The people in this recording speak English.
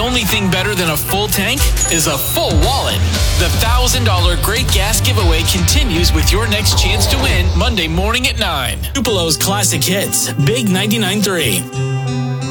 only thing better than a full tank is a full wallet. The $1,000 Great Gas Giveaway continues with your next chance to win Monday morning at 9. Tupelo's Classic Hits, Big 99.3.